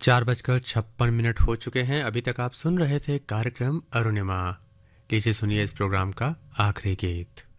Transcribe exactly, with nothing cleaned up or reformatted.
चार बजकर छप्पन मिनट हो चुके हैं। अभी तक आप सुन रहे थे कार्यक्रम अरुणिमा। लीजिए सुनिए इस प्रोग्राम का आखिरी गीत।